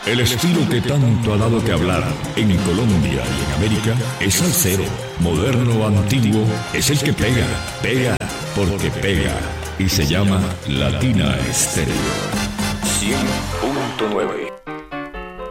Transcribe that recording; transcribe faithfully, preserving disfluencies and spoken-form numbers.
El estilo que tanto ha dado que hablar en Colombia y en América es salsero, moderno o antiguo, es el que pega, pega, porque pega, y se llama Latina Estéreo. cien punto nueve.